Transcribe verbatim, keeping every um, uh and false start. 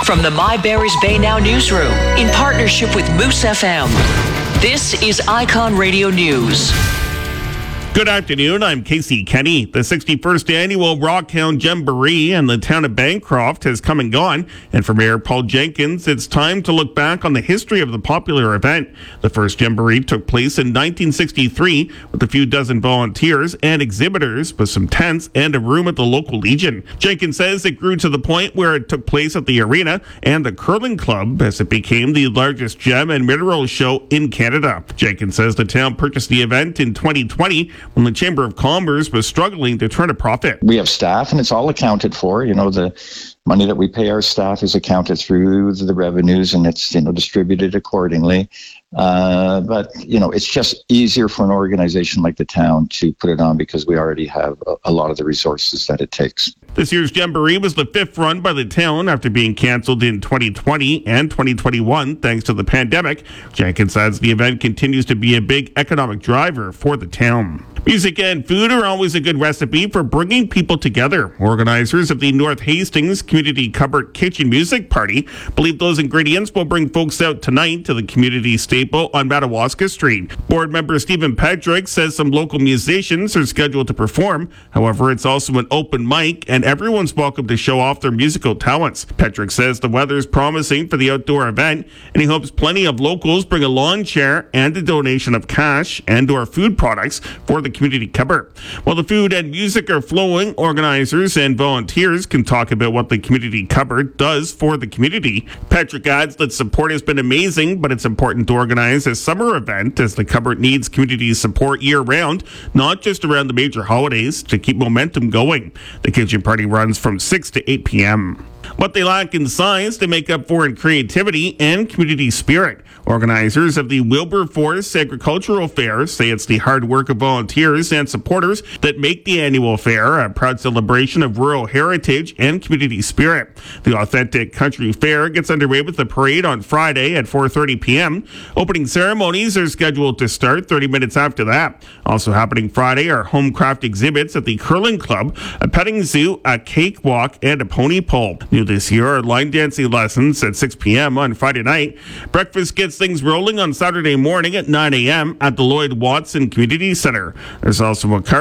From the My Barry's Bay Now newsroom, in partnership with Moose F M, this is Icon Radio News. Good afternoon, I'm Casey Kenny. The sixty-first annual Rockhound Jamboree in the town of Bancroft has come and gone, and for Mayor Paul Jenkins, it's time to look back on the history of the popular event. The first Jamboree took place in nineteen sixty-three with a few dozen volunteers and exhibitors with some tents and a room at the local Legion. Jenkins says it grew to the point where it took place at the arena and the curling club as it became the largest gem and mineral show in Canada. Jenkins says the town purchased the event in twenty twenty when the Chamber of Commerce was struggling to turn a profit. We have staff and it's all accounted for. You know, the money that we pay our staff is accounted through the revenues and it's, you know, distributed accordingly. Uh, but, you know, it's just easier for an organization like the town to put it on because we already have a, a lot of the resources that it takes. This year's Jamboree was the fifth run by the town after being canceled in twenty twenty and twenty twenty-one thanks to the pandemic. Jenkins says the event continues to be a big economic driver for the town. Music and food are always a good recipe for bringing people together. Organizers of the North Hastings Community Cupboard Kitchen Music Party believe those ingredients will bring folks out tonight to the community staple on Madawaska Street. Board member Stephen Petrick says some local musicians are scheduled to perform. However, it's also an open mic and everyone's welcome to show off their musical talents. Petrick says the weather's promising for the outdoor event and he hopes plenty of locals bring a lawn chair and a donation of cash and or food products for the community cupboard. While the food and music are flowing, organizers and volunteers can talk about what the community cupboard does for the community. Patrick adds that support has been amazing, but it's important to organize a summer event as the cupboard needs community support year-round, not just around the major holidays, to keep momentum going. The kitchen party runs from six to eight p.m. What they lack in size, they make up for in creativity and community spirit. Organizers of the Wilberforce Agricultural Fair say it's the hard work of volunteers and supporters that make the annual fair a proud celebration of rural heritage and community spirit. The authentic country fair gets underway with the parade on Friday at four thirty p.m. Opening ceremonies are scheduled to start thirty minutes after that. Also happening Friday are homecraft exhibits at the Curling Club, a petting zoo, a cakewalk, and a pony pole. New this year are line dancing lessons at six p.m. on Friday night. Breakfast gets things rolling on Saturday morning at nine a.m. at the Lloyd Watson Community Center. There's also a car